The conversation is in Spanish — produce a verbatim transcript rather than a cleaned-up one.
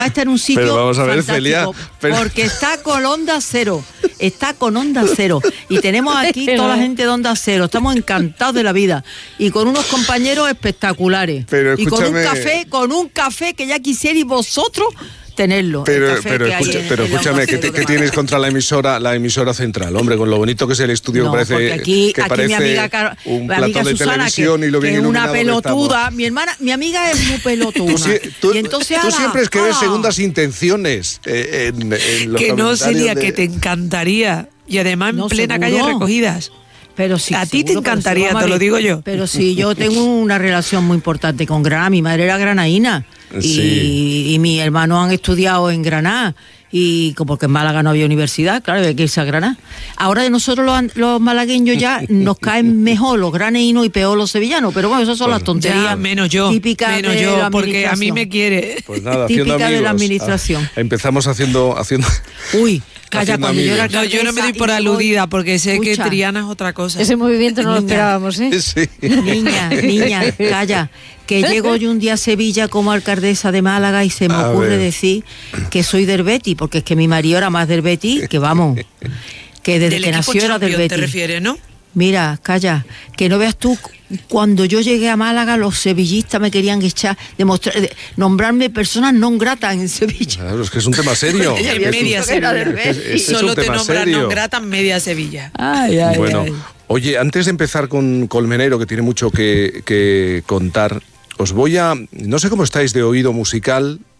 está en un sitio pero vamos a ver, fantástico, Celia, pero... porque está con Onda Cero, está con Onda Cero, y tenemos aquí toda la gente de Onda Cero, estamos encantados de la vida, y con unos compañeros espectaculares, pero y con un escúchame... café, con un café que ya quisierais vosotros tenerlo. Pero, pero, escucha, en, pero en escúchame, ¿qué, ¿qué tienes contra la emisora la emisora central? Hombre, con lo bonito que es el estudio, no, que parece, aquí, que aquí parece mi amiga, Car un mi platón amiga de Susana, televisión que, y lo bien que es una pelotuda. Mi hermana, mi amiga es muy pelotuda. Tú, tú, y entonces, tú ala, siempre es que ves ala. segundas intenciones eh, en, en los que no sería de... que te encantaría, y además en no, plena seguro. calle Recogidas. Pero sí, a ti seguro, te encantaría, pero te lo digo yo. Pero sí, yo tengo una relación muy importante con Granada. Mi madre era granaína y, sí. y mis hermanos han estudiado en Granada. Y como que en Málaga no había universidad, claro, hay que irse a Granada. Ahora de nosotros los, los malagueños ya nos caen mejor los graneínos y peor los sevillanos, pero bueno, esas son las tonterías ya, menos yo, típicas menos de yo, la porque a mí me quiere. Pues nada, típica haciendo amigos. de la administración. Ah, empezamos haciendo... haciendo Uy, calla, haciendo cuando yo era No, yo no me doy por aludida, porque sé Escucha. que Triana es otra cosa. Ese movimiento no Niña. lo esperábamos, ¿eh? Sí. Niña, niña, calla. Que llego yo un día a Sevilla como alcaldesa de Málaga y se me A ocurre ver. decir que soy del Betis, porque es que mi marido era más del Betis, que vamos, que desde Del que equipo nació era del champion, Betis. te refieres, ¿no? Mira, calla, que no veas tú, cuando yo llegué a Málaga los sevillistas me querían echar, demostrar, de, nombrarme personas non gratas en Sevilla. Claro, es que es un tema serio. En Es que es media un- Sevilla. es que es- es- es Solo un te tema nombran serio. non grata en media Sevilla. Ay, ay, Bueno, ay. oye, antes de empezar con Colmenero, que tiene mucho que, que contar, os voy a... No sé cómo estáis de oído musical,